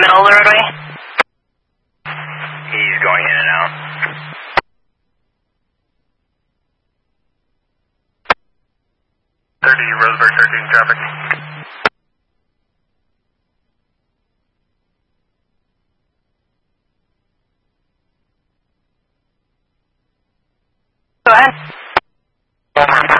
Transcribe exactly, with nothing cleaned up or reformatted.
middle of the roadway? He's going in and out. thirty, Roseburg thirteen traffic. Go ahead.